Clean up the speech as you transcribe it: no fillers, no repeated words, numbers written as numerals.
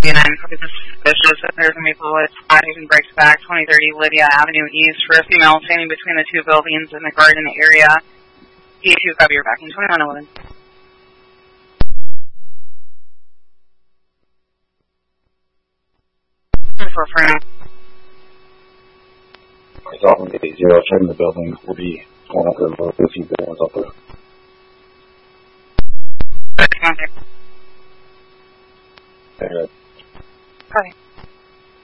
copy this suspicious. There's a Maplewood spotting breaks back 2030 Lydia Avenue East for a female standing between the two buildings in the garden area. D2, copy your backing 2111. For front. It's off on day 0, checking the building. Will be going up there, we'll see the ones up there. Okay. Okay.